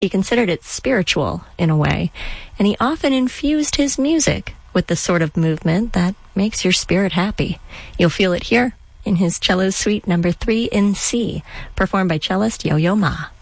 He considered it spiritual in a way, and he often infused his music with the sort of movement that makes your spirit happy. You'll feel it here in his cello suite number 3 in C, performed by cellist Yo-Yo Ma.